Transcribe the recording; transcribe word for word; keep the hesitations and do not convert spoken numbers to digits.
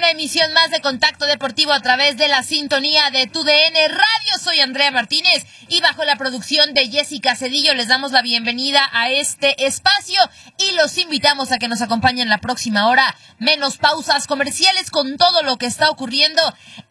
una emisión más de Contacto Deportivo a través de la sintonía de Tu D N Radio. Soy Andrea Martínez y bajo la producción de Jessica Cedillo les damos la bienvenida a este espacio y los invitamos a que nos acompañen la próxima hora. Menos pausas comerciales con todo lo que está ocurriendo